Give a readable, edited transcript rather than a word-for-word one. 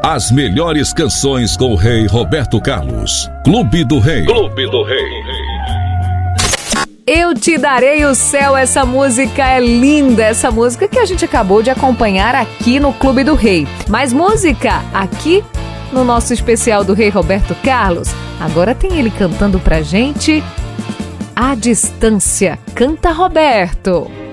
As melhores canções com o rei Roberto Carlos. Clube do Rei. Clube do Rei. Eu Te Darei o Céu, essa música é linda, essa música que a gente acabou de acompanhar aqui no Clube do Rei. Mais música aqui no nosso especial do rei Roberto Carlos. Agora tem ele cantando pra gente A Distância. Canta, Roberto.